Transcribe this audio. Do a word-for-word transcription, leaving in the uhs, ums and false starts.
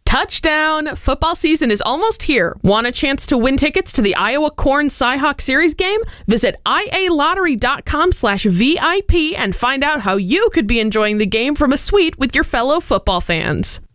Touchdown! Football season is almost here. Want a chance to win tickets to the Iowa Corn Cyhawk Series game? Visit ialottery.com slash VIP and find out how you could be enjoying the game from a suite with your fellow football fans.